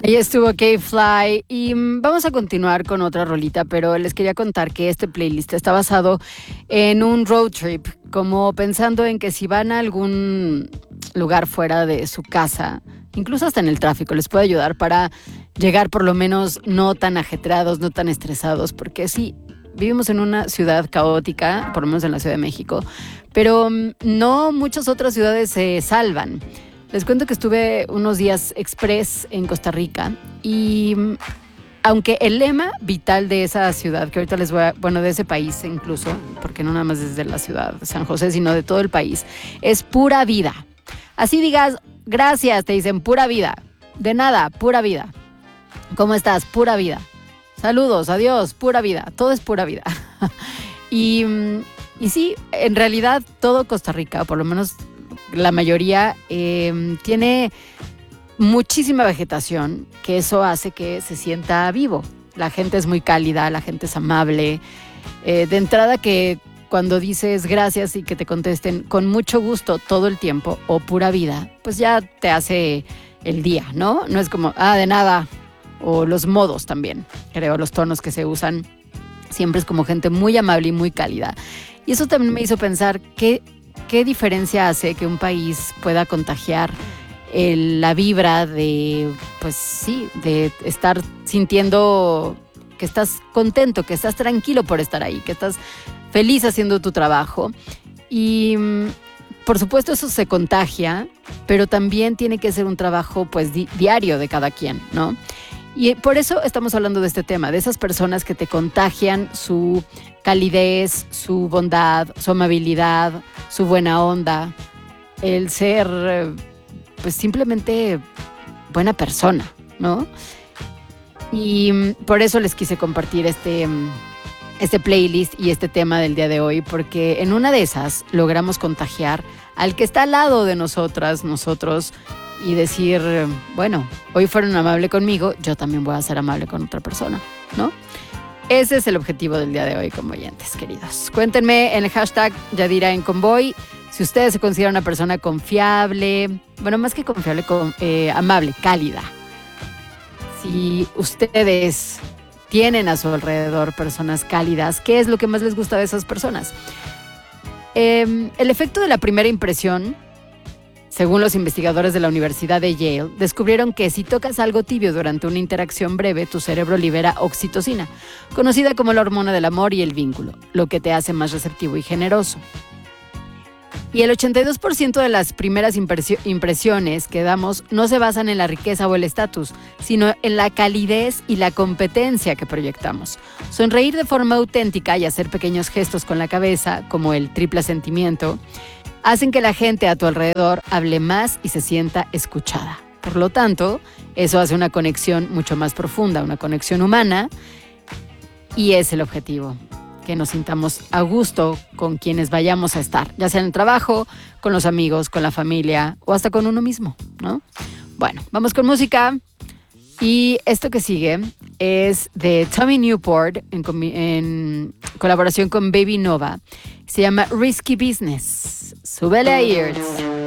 Ahí estuvo K-Fly y vamos a continuar con otra rolita, pero les quería contar que este playlist está basado en un road trip, como pensando en que si van a algún lugar fuera de su casa, incluso hasta en el tráfico, les puede ayudar para llegar por lo menos no tan ajetreados, no tan estresados, porque sí, vivimos en una ciudad caótica, por lo menos en la Ciudad de México, pero no muchas otras ciudades se salvan. Les cuento que estuve unos días express en Costa Rica y aunque el lema vital de esa ciudad, que ahorita les voy a, bueno, de ese país incluso, porque no nada más desde la ciudad de San José, sino de todo el país, es pura vida. Así digas, gracias, te dicen pura vida. De nada, pura vida. ¿Cómo estás? Pura vida. Saludos, adiós, pura vida. Todo es pura vida. y sí, en realidad todo Costa Rica, por lo menos la mayoría, tiene muchísima vegetación, que eso hace que se sienta vivo. La gente es muy cálida, la gente es amable. De entrada que cuando dices gracias y que te contesten con mucho gusto todo el tiempo o pura vida, pues ya te hace el día, ¿no? No es como, de nada. O los modos también, creo, los tonos que se usan. Siempre es como gente muy amable y muy cálida. Y eso también me hizo pensar ¿qué diferencia hace que un país pueda contagiar la vibra de, pues sí, de estar sintiendo que estás contento, que estás tranquilo por estar ahí, que estás feliz haciendo tu trabajo? Y por supuesto eso se contagia, pero también tiene que ser un trabajo pues diario de cada quien, ¿no? Y por eso estamos hablando de este tema, de esas personas que te contagian su calidez, su bondad, su amabilidad, su buena onda, el ser, pues simplemente buena persona, ¿no? Y por eso les quise compartir este playlist y este tema del día de hoy, porque en una de esas logramos contagiar al que está al lado de nosotros, y decir, bueno, hoy fueron amables conmigo, yo también voy a ser amable con otra persona, ¿no? Ese es el objetivo del día de hoy, convoyantes queridos. Cuéntenme en el hashtag Yadira en Convoy si ustedes se consideran una persona confiable, bueno, más que confiable, amable, cálida. Si ustedes tienen a su alrededor personas cálidas, ¿qué es lo que más les gusta de esas personas? El efecto de la primera impresión, según los investigadores de la Universidad de Yale, descubrieron que si tocas algo tibio durante una interacción breve, tu cerebro libera oxitocina, conocida como la hormona del amor y el vínculo, lo que te hace más receptivo y generoso. Y el 82% de las primeras impresiones que damos no se basan en la riqueza o el estatus, sino en la calidez y la competencia que proyectamos. Sonreír de forma auténtica y hacer pequeños gestos con la cabeza, como el triple asentimiento, hacen que la gente a tu alrededor hable más y se sienta escuchada. Por lo tanto, eso hace una conexión mucho más profunda, una conexión humana, y es el objetivo, que nos sintamos a gusto con quienes vayamos a estar, ya sea en el trabajo, con los amigos, con la familia o hasta con uno mismo, ¿no? Bueno, vamos con música. Y esto que sigue es de Tommy Newport en colaboración con Baby Nova. Se llama Risky Business. Súbele a Ears.